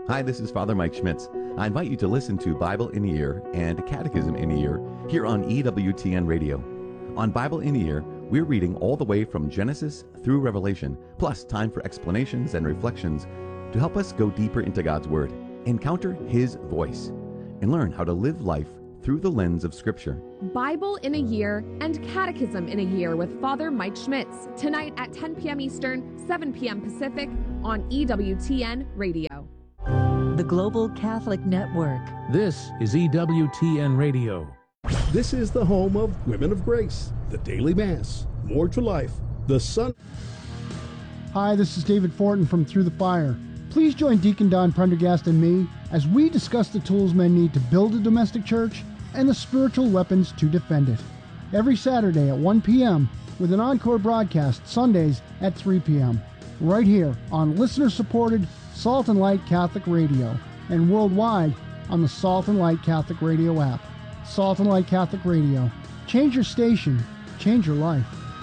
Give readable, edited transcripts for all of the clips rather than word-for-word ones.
Hi, this is Father Mike Schmitz. I invite you to listen to Bible in a Year and Catechism in a Year here on EWTN Radio. On Bible in a Year, we're reading all the way from Genesis through Revelation, plus time for explanations and reflections to help us go deeper into God's Word, encounter His voice, and learn how to live life through the lens of Scripture. Bible in a Year and Catechism in a Year with Father Mike Schmitz, tonight at 10 p.m. Eastern, 7 p.m. Pacific on EWTN Radio. The Global Catholic Network. This is EWTN Radio. This is the home of Women of Grace, the Daily Mass, More to Life, the Sun. Hi, this is David Fortin from Through the Fire. Please join Deacon Don Prendergast and me as we discuss the tools men need to build a domestic church and the spiritual weapons to defend it. Every Saturday at 1 p.m. with an encore broadcast Sundays at 3 p.m. right here on listener-supported Salt and Light Catholic Radio and worldwide on the Salt and Light Catholic Radio app. Salt and Light Catholic Radio. Change your station. Change your life.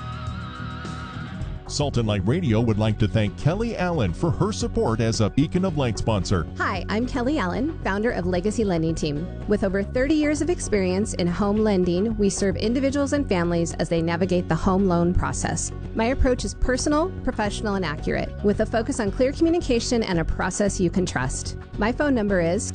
Salt and Light Radio would like to thank Kelly Allen for her support as a Beacon of Light sponsor. Hi, I'm Kelly Allen, founder of Legacy Lending Team. With over 30 years of experience in home lending, we serve individuals and families as they navigate the home loan process. My approach is personal, professional, and accurate, with a focus on clear communication and a process you can trust. My phone number is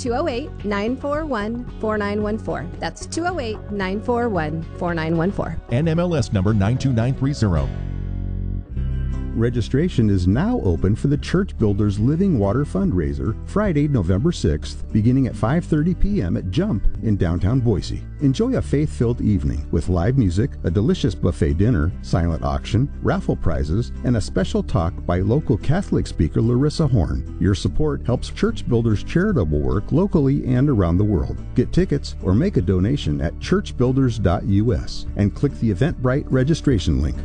208-941-4914. That's 208-941-4914. And MLS number 92930. Registration is now open for the Church Builders Living Water Fundraiser, Friday, November 6th, beginning at 5:30 p.m. at Jump in downtown Boise. Enjoy a faith-filled evening with live music, a delicious buffet dinner, silent auction, raffle prizes, and a special talk by local Catholic speaker Larissa Horn. Your support helps Church Builders charitable work locally and around the world. Get tickets or make a donation at churchbuilders.us and click the Eventbrite registration link.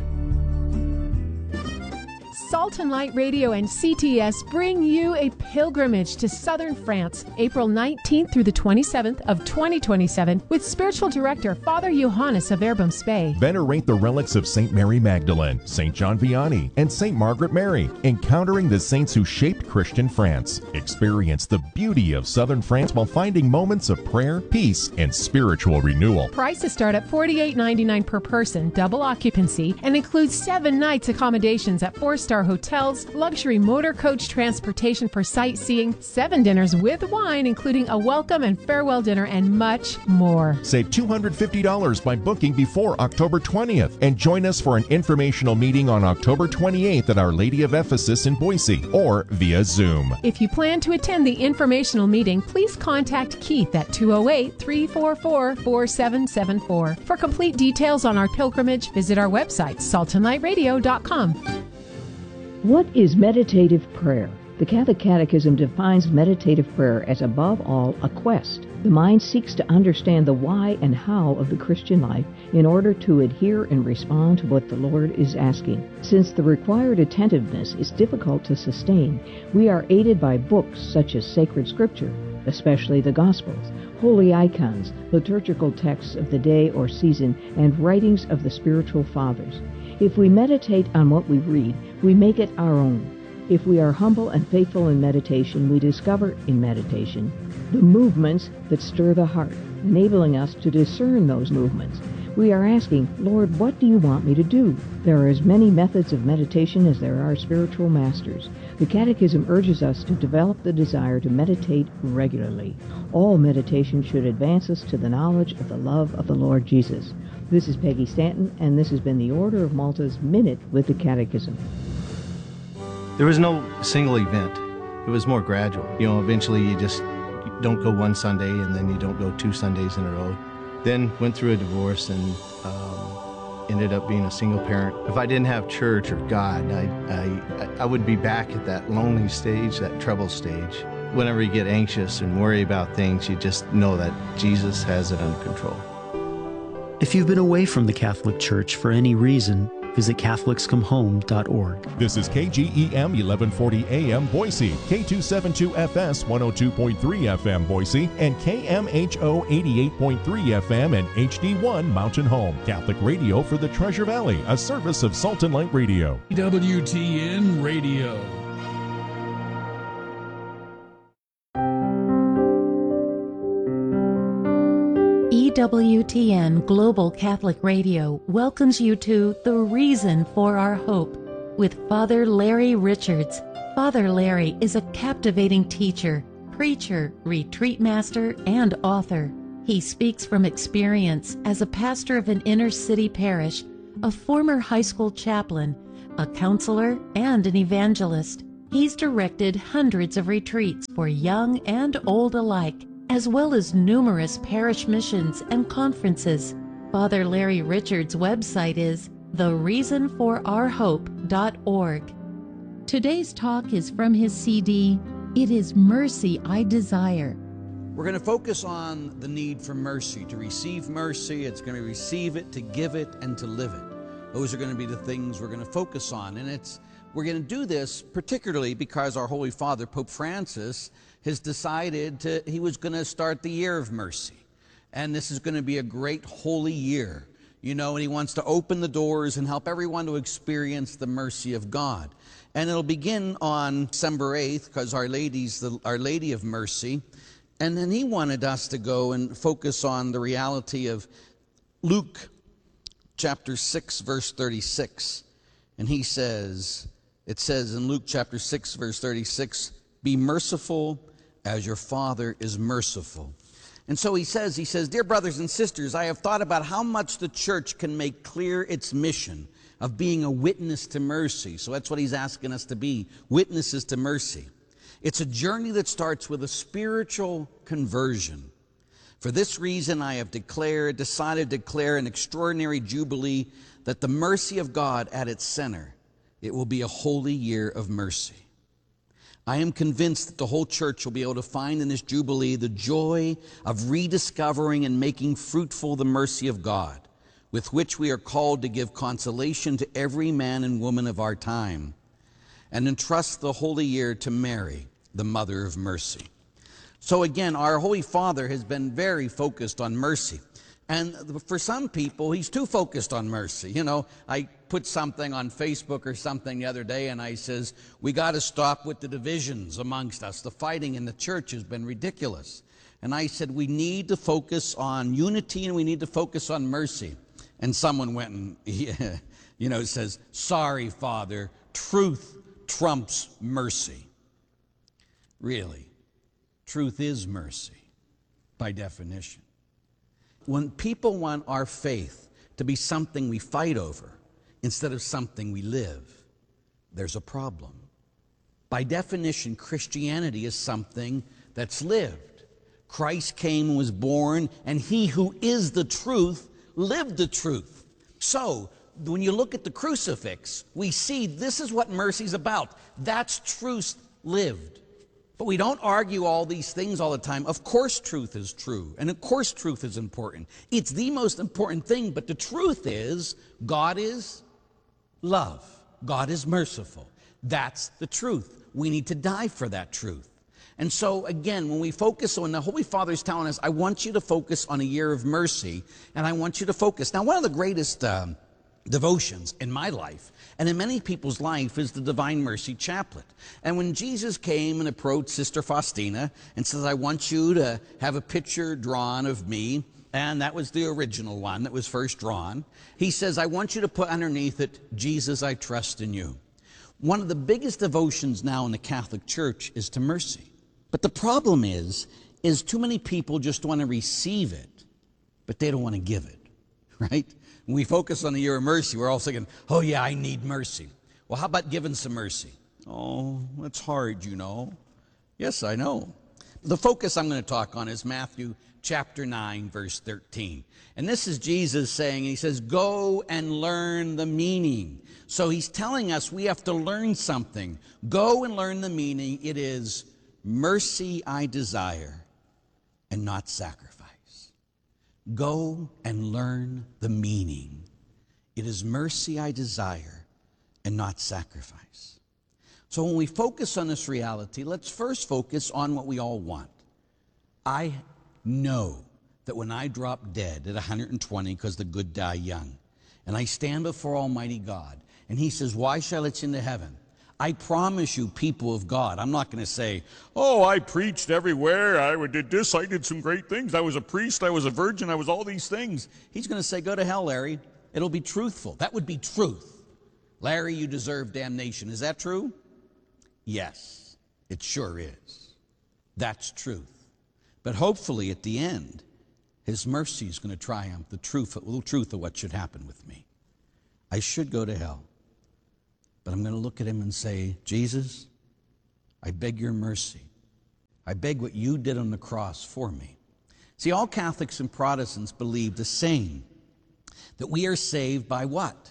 Salt and Light Radio and CTS bring you a pilgrimage to southern France, April 19th through the 27th of 2027, with spiritual director Father Johannes of Erbum-Spey. Venerate the relics of St. Mary Magdalene, St. John Vianney, and St. Margaret Mary, encountering the saints who shaped Christian France. Experience the beauty of southern France while finding moments of prayer, peace, and spiritual renewal. Prices start at $48.99 per person, double occupancy, and includes 7 nights accommodations at 4-star hotels, luxury motor coach transportation for sightseeing, 7 dinners with wine, including a welcome and farewell dinner, and much more. Save $250 by booking before October 20th and join us for an informational meeting on October 28th at Our Lady of Ephesus in Boise or via Zoom. If you plan to attend the informational meeting, please contact Keith at 208-344-4774. For complete details on our pilgrimage, visit our website, saltandlightradio.com. What is meditative prayer? The Catholic Catechism defines meditative prayer as, above all, a quest. The mind seeks to understand the why and how of the Christian life in order to adhere and respond to what the Lord is asking. Since the required attentiveness is difficult to sustain, we are aided by books such as sacred scripture, especially the Gospels, holy icons, liturgical texts of the day or season, and writings of the spiritual fathers. If we meditate on what we read, we make it our own. If we are humble and faithful in meditation, we discover in meditation the movements that stir the heart, enabling us to discern those movements. We are asking, Lord, what do you want me to do? There are as many methods of meditation as there are spiritual masters. The Catechism urges us to develop the desire to meditate regularly. All meditation should advance us to the knowledge of the love of the Lord Jesus. This is Peggy Stanton, and this has been the Order of Malta's Minute with the Catechism. There was no single event. It was more gradual. Eventually you just don't go one Sunday and then you don't go 2 Sundays in a row. Then went through a divorce and ended up being a single parent. If I didn't have church or God, I would be back at that lonely stage, that trouble stage. Whenever you get anxious and worry about things, you just know that Jesus has it under control. If you've been away from the Catholic Church for any reason, visit CatholicsComeHome.org. This is KGEM 1140 AM Boise, K272FS 102.3 FM Boise, and KMHO 88.3 FM and HD1 Mountain Home. Catholic radio for the Treasure Valley, a service of Salt and Light Radio. EWTN Radio. EWTN Global Catholic Radio welcomes you to The Reason for Our Hope with Father Larry Richards. Father Larry is a captivating teacher, preacher, retreat master, and author. He speaks from experience as a pastor of an inner-city parish, a former high school chaplain, a counselor, and an evangelist. He's directed hundreds of retreats for young and old alike, as well as numerous parish missions and conferences. Father Larry Richards' website is thereasonforourhope.org. Today's talk is from his CD, It Is Mercy I Desire. We're going to focus on the need for mercy. To receive mercy, it's going to receive it, to give it, and to live it. Those are going to be the things we're going to focus on. And we're going to do this particularly because our Holy Father, Pope Francis, has decided he was going to start the year of mercy. And this is going to be a great holy year, and he wants to open the doors and help everyone to experience the mercy of God. And it'll begin on December 8th because Our Lady of Mercy. And then he wanted us to go and focus on the reality of Luke chapter 6, verse 36. And it says in Luke chapter 6, verse 36, "Be merciful as your Father is merciful." And so he says, "Dear brothers and sisters, I have thought about how much the church can make clear its mission of being a witness to mercy." So that's what he's asking us to be, witnesses to mercy. "It's a journey that starts with a spiritual conversion. For this reason, I have decided to declare an extraordinary jubilee that the mercy of God at its center. It will be a holy year of mercy. I am convinced that the whole church will be able to find in this jubilee the joy of rediscovering and making fruitful the mercy of God, with which we are called to give consolation to every man and woman of our time, and entrust the holy year to Mary, the Mother of Mercy." So again, our Holy Father has been very focused on mercy. And for some people, he's too focused on mercy. I put something on Facebook or something the other day, and I says, we got to stop with the divisions amongst us. The fighting in the church has been ridiculous. And I said, we need to focus on unity and we need to focus on mercy. And someone went and, says, "Sorry, Father, truth trumps mercy." Really, truth is mercy by definition. When people want our faith to be something we fight over instead of something we live, there's a problem. By definition, Christianity is something that's lived. Christ came and was born, and he who is the truth lived the truth. So, when you look at the crucifix, we see this is what mercy's about. That's truth lived. But we don't argue all these things all the time. Of course truth is true, and of course truth is important. It's the most important thing, but the truth is God is love. God is merciful. That's the truth. We need to die for that truth. And so again, when we focus on, the Holy Father is telling us, I want you to focus on a year of mercy, and I want you to focus. Now, one of the greatest devotions in my life and in many people's life is the Divine Mercy Chaplet. And when Jesus came and approached Sister Faustina and says, I want you to have a picture drawn of me, and that was the original one that was first drawn, he says, I want you to put underneath it, Jesus, I trust in you. One of the biggest devotions now in the Catholic Church is to mercy. But the problem is too many people just want to receive it, but they don't want to give it, right? When we focus on the year of mercy, we're all thinking, oh yeah, I need mercy. Well, how about giving some mercy? Oh, that's hard, you know. Yes, I know. The focus I'm going to talk on is Matthew chapter 9, verse 13. And this is Jesus saying, he says, go and learn the meaning. So he's telling us we have to learn something. Go and learn the meaning. It is mercy I desire and not sacrifice. Go and learn the meaning. It is mercy I desire and not sacrifice. So when we focus on this reality, let's first focus on what we all want. I know that when I drop dead at 120, because the good die young, and I stand before Almighty God, and he says, why shall I let you into heaven? I promise you, people of God, I'm not going to say, oh, I preached everywhere, I did this, I did some great things, I was a priest, I was a virgin, I was all these things. He's going to say, go to hell, Larry. It'll be truthful. That would be truth. Larry, you deserve damnation. Is that true? Yes, it sure is. That's truth. But hopefully at the end, his mercy is going to triumph the truth of what should happen with me. I should go to hell. But I'm going to look at him and say, Jesus, I beg your mercy. I beg what you did on the cross for me. See, all Catholics and Protestants believe the same, that we are saved by what?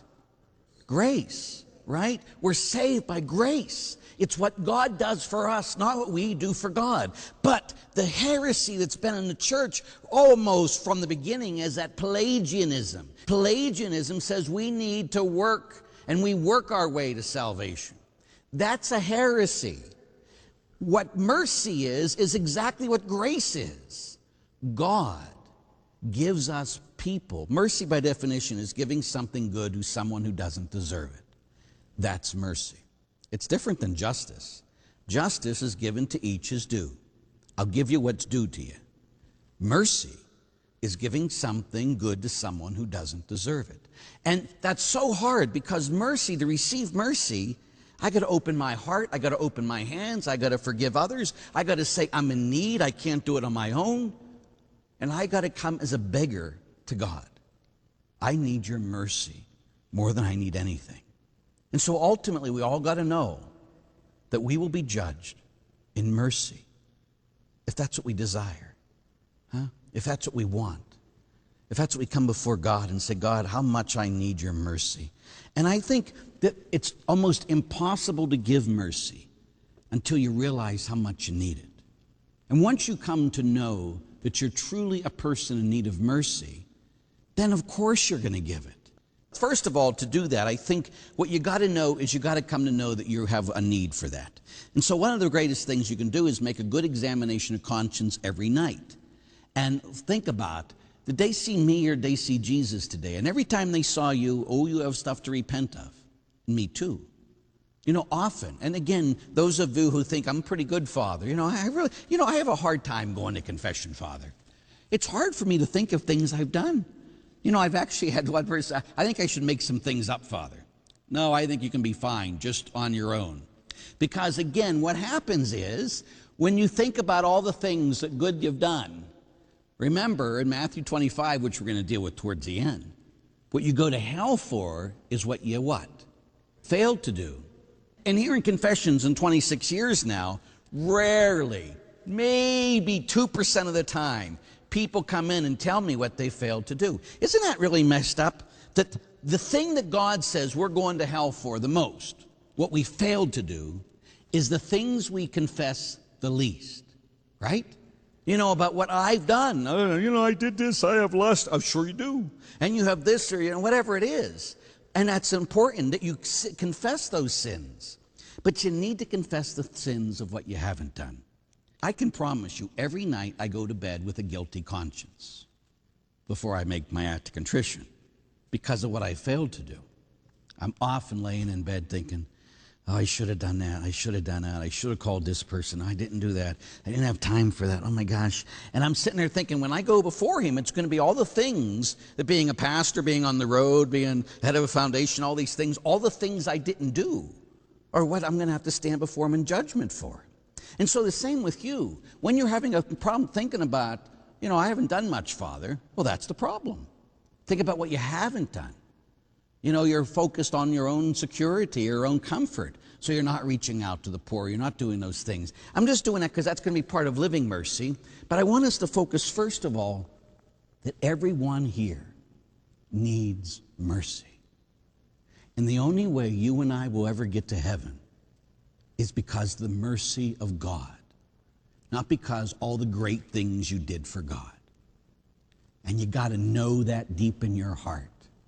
Grace, right? We're saved by grace. It's what God does for us, not what we do for God. But the heresy that's been in the church almost from the beginning is that Pelagianism. Pelagianism says we need to work, and we work our way to salvation. That's a heresy. What mercy is exactly what grace is. God gives us people. Mercy, by definition, is giving something good to someone who doesn't deserve it. That's mercy. It's different than justice. Justice is given to each his due. I'll give you what's due to you. Mercy is giving something good to someone who doesn't deserve it. And that's so hard, because mercy, to receive mercy, I got to open my heart, I got to open my hands, I got to forgive others, I got to say I'm in need, I can't do it on my own, and I got to come as a beggar to God. I need your mercy more than I need anything. And so ultimately we all got to know that we will be judged in mercy if that's what we desire, if that's what we want. If that's what we come before God and say, God, how much I need your mercy. And I think that it's almost impossible to give mercy until you realize how much you need it. And once you come to know that you're truly a person in need of mercy, then of course you're going to give it. First of all, to do that, I think what you got to know is you got to come to know that you have a need for that. And so one of the greatest things you can do is make a good examination of conscience every night. And think about, did they see me or did they see Jesus today? And every time they saw you, oh, you have stuff to repent of. Me too. You know, often, and again, those of you who think I'm a pretty good father, I have a hard time going to confession, Father. It's hard for me to think of things I've done. I've actually had one person, I think I should make some things up, Father. No, I think you can be fine just on your own. Because again, what happens is, when you think about all the things that good you've done, remember in Matthew 25, which we're going to deal with towards the end, what you go to hell for is what you what? Failed to do. And here in Confessions in 26 years now, rarely, maybe 2% of the time, people come in and tell me what they failed to do. Isn't that really messed up? That the thing that God says we're going to hell for the most, what we failed to do, is the things we confess the least, right? About what I've done. I did this, I have lust. I'm sure you do. And you have this, or whatever it is. And that's important that you confess those sins. But you need to confess the sins of what you haven't done. I can promise you, every night I go to bed with a guilty conscience before I make my act of contrition because of what I failed to do. I'm often laying in bed thinking, oh, I should have done that. I should have done that. I should have called this person. I didn't do that. I didn't have time for that. Oh, my gosh. And I'm sitting there thinking, when I go before him, it's going to be all the things that being a pastor, being on the road, being head of a foundation, all these things, all the things I didn't do are what I'm going to have to stand before him in judgment for. And so the same with you. When you're having a problem thinking about, I haven't done much, Father, well, that's the problem. Think about what you haven't done. You're focused on your own security, your own comfort. So you're not reaching out to the poor. You're not doing those things. I'm just doing that because that's going to be part of living mercy. But I want us to focus, first of all, that everyone here needs mercy. And the only way you and I will ever get to heaven is because of the mercy of God, not because all the great things you did for God. And you got to know that deep in your heart.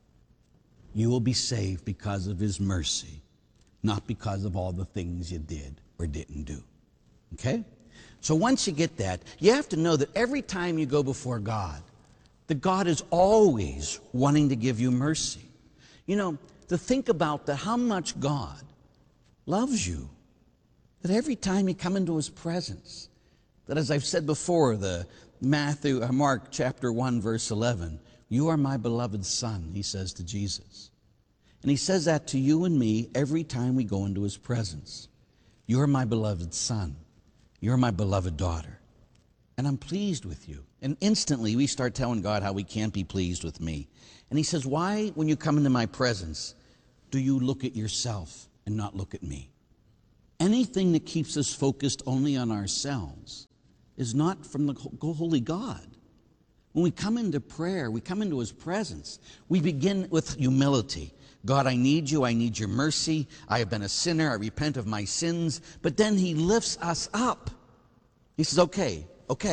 You will be saved because of his mercy, not because of all the things you did or didn't do. Okay? So once you get that, you have to know that every time you go before God, that God is always wanting to give you mercy. To think about that, how much God loves you. That every time you come into his presence, that as I've said before, the Mark chapter 1, verse 11, you are my beloved son, he says to Jesus. And he says that to you and me every time we go into his presence. You are my beloved son. You are my beloved daughter. And I'm pleased with you. And instantly we start telling God how we can't be pleased with me. And he says, why, when you come into my presence, do you look at yourself and not look at me? Anything that keeps us focused only on ourselves is not from the holy God. When we come into prayer, we come into his presence, we begin with humility. God, I need you. I need your mercy. I have been a sinner. I repent of my sins. But then he lifts us up. He says, okay,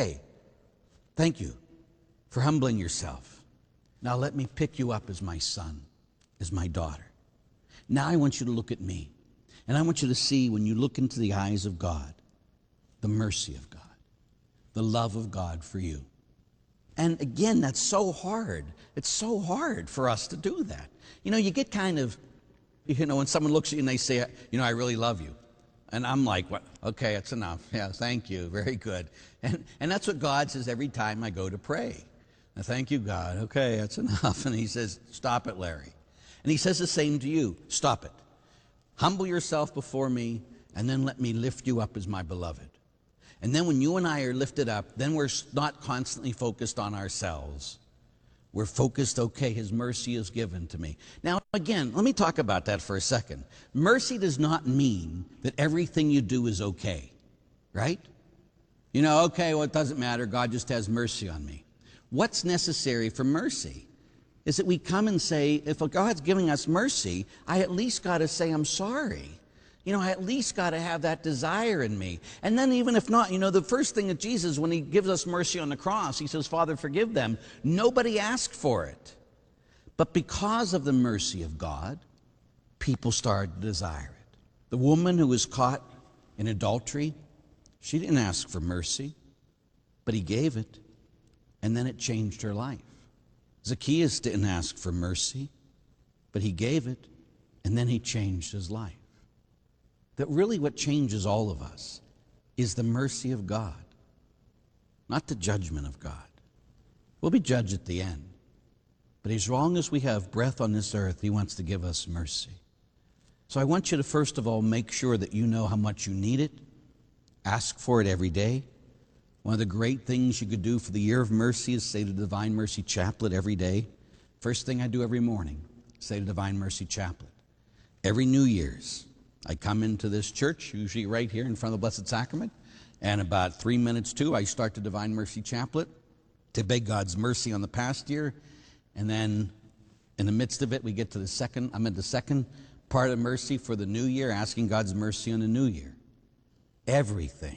thank you for humbling yourself. Now let me pick you up as my son, as my daughter. Now I want you to look at me. And I want you to see, when you look into the eyes of God, the mercy of God, the love of God for you. And again, that's so hard. It's so hard for us to do that. You know, you get kind of, when someone looks at you and they say, I really love you. And I'm like, what? Okay, that's enough. Yeah, thank you. Very good. And that's what God says every time I go to pray. Thank you, God. Okay, that's enough. And he says, stop it, Larry. And he says the same to you. Stop it. Humble yourself before me, and then let me lift you up as my beloved. And then when you and I are lifted up, then we're not constantly focused on ourselves. We're focused, okay, his mercy is given to me. Now, again, let me talk about that for a second. Mercy does not mean that everything you do is okay, right? Okay, well, it doesn't matter. God just has mercy on me. What's necessary for mercy is that we come and say, if God's giving us mercy, I at least got to say I'm sorry. I at least got to have that desire in me. And then even if not, the first thing that Jesus, when he gives us mercy on the cross, he says, Father, forgive them. Nobody asked for it. But because of the mercy of God, people started to desire it. The woman who was caught in adultery, she didn't ask for mercy, but he gave it, and then it changed her life. Zacchaeus didn't ask for mercy, but he gave it, and then he changed his life. That really what changes all of us is the mercy of God, not the judgment of God. We'll be judged at the end. But as long as we have breath on this earth, he wants to give us mercy. So I want you to first of all make sure that you know how much you need it. Ask for it every day. One of the great things you could do for the year of mercy is say the Divine Mercy Chaplet every day. First thing I do every morning, say the Divine Mercy Chaplet. Every New Year's, I come into this church, usually right here in front of the Blessed Sacrament, and about 3 minutes to, I start the Divine Mercy Chaplet to beg God's mercy on the past year. And then in the midst of it, we get to the second part of mercy for the new year, asking God's mercy on the new year. Everything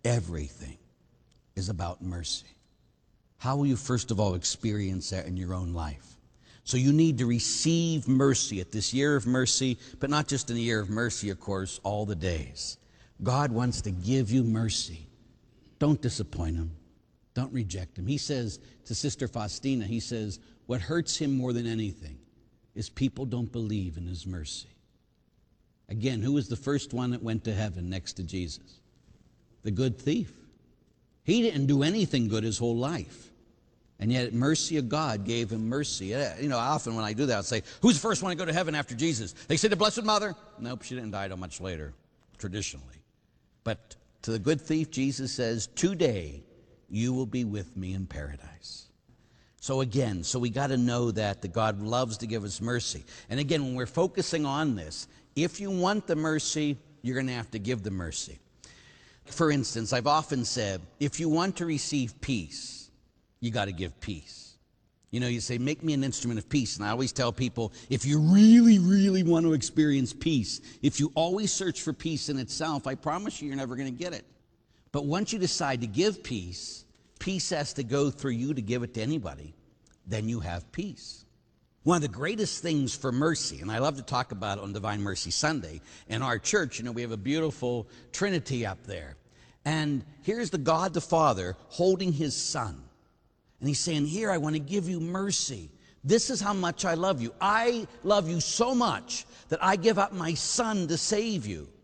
is about mercy. How will you first of all experience that in your own life? So you need to receive mercy at this year of mercy, but not just in the year of mercy, of course, all the days. God wants to give you mercy. Don't disappoint him. Don't reject him. He says to Sister Faustina, he says, what hurts him more than anything is people don't believe in his mercy. Again, who was the first one that went to heaven next to Jesus? The good thief. He didn't do anything good his whole life. And yet, mercy of God gave him mercy. Often when I do that, I'll say, who's the first one to go to heaven after Jesus? They say the Blessed Mother. Nope, she didn't die till much later, traditionally. But to the good thief, Jesus says, today you will be with me in paradise. So we got to know that God loves to give us mercy. And again, when we're focusing on this, if you want the mercy, you're going to have to give the mercy. For instance, I've often said, if you want to receive peace, you got to give peace. You say, make me an instrument of peace. And I always tell people, if you really, really want to experience peace, if you always search for peace in itself, I promise you're never going to get it. But once you decide to give peace, peace has to go through you to give it to anybody. Then you have peace. One of the greatest things for mercy, and I love to talk about it on Divine Mercy Sunday, in our church, we have a beautiful Trinity up there. And here's the God the Father holding his Son. And he's saying, here, I want to give you mercy. This is how much I love you. I love you so much that I give up my Son to save you.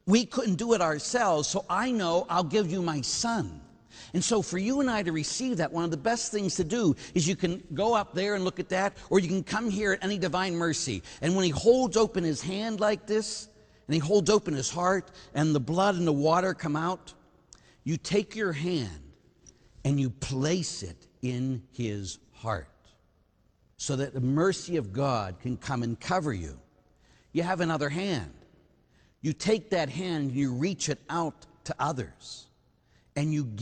We couldn't do it ourselves, so I know I'll give you my Son. And so for you and I to receive that, one of the best things to do is you can go up there and look at that, or you can come here at any Divine Mercy. And when he holds open his hand like this, and he holds open his heart, and the blood and the water come out, you take your hand and you place it in his heart so that the mercy of God can come and cover you. You have another hand. You take that hand and you reach it out to others, and you